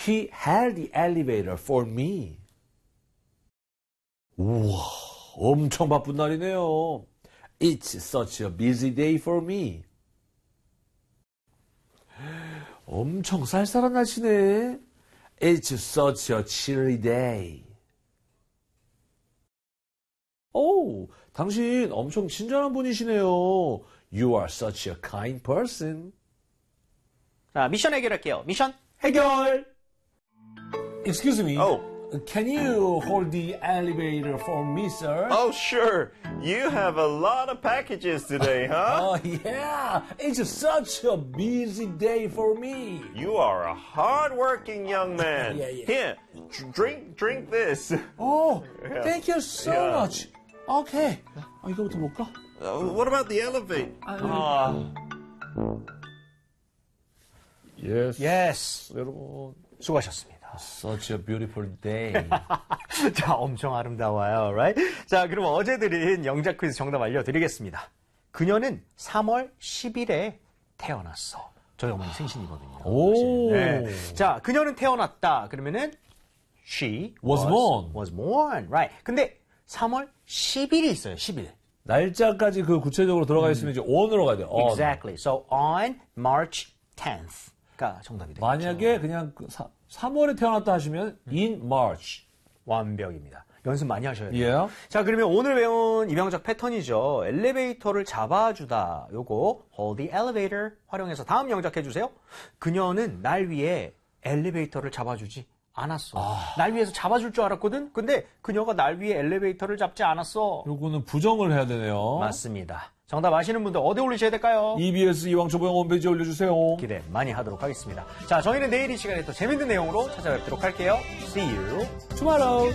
He held the elevator for me. 우와, 엄청 바쁜 날이네요. It's such a busy day for me. 엄청 쌀쌀한 날씨네. It's such a chilly day. 오, 당신 엄청 친절한 분이시네요. You are such a kind person. 자, 미션 해결할게요. 미션 해결! Excuse me. Oh. Can you hold the elevator for me, sir? Oh, sure. You have a lot of packages today, huh? Oh, yeah. It's such a busy day for me. You are a hard-working young man. Yeah, yeah. Here, drink this. Oh, thank you so Yeah. much. Okay. 이거부터 볼까? What about the elevator? Yes. Yes. 여러분, 수고하셨습니다. such a beautiful day. 자, 엄청 아름다워요. Right? 자, 그럼 어제 드린 영작 퀴즈 정답 알려드리겠습니다. 그녀는 3월 10일에 태어났어. 저희 어머니 생신이거든요. 오. 네. 자, 그녀는 태어났다. 그러면은 she Was born. Right. 근데 3월 10일이 있어요. 10일. 날짜까지 그 구체적으로 들어가 있으면 이제 on으로 가야 돼요. on. Exactly. So on March 10th가 정답이 되겠죠. 만약에 그냥 3월에 태어났다 하시면 in March. 완벽입니다. 연습 많이 하셔야 돼요. Yeah. 자, 그러면 오늘 배운 이병작 패턴이죠. 엘리베이터를 잡아주다. 요거 hold the elevator 활용해서 다음 영작 해주세요. 그녀는 날 위해 엘리베이터를 잡아주지 않았어. 날 위해서 잡아줄 줄 알았거든? 근데 그녀가 날 위해 엘리베이터를 잡지 않았어. 요거는 부정을 해야 되네요. 맞습니다. 정답 아시는 분들 어디 올리셔야 될까요? EBS 이왕초보영 홈페이지에 올려주세요. 기대 많이 하도록 하겠습니다. 자, 저희는 내일 이 시간에 또 재밌는 내용으로 찾아뵙도록 할게요. See you tomorrow.